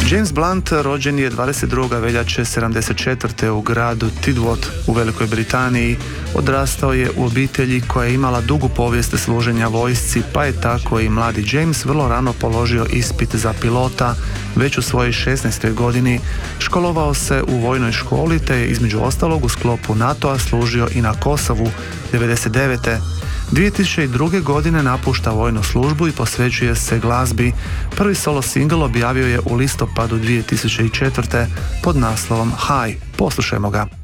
James Blunt rođen je 22. veljače 1974. u gradu Tidworth u Velikoj Britaniji. Odrastao je u obitelji koja je imala dugu povijest služenja vojsci, pa je tako i mladi James vrlo rano položio ispit za pilota. Već u svojoj 16. godini školovao se u vojnoj školi te je između ostalog u sklopu NATO-a služio i na Kosovu 1999. 2002. godine napušta vojnu službu i posvećuje se glazbi. Prvi solo single objavio je u listopadu 2004. pod naslovom High. Poslušajmo ga.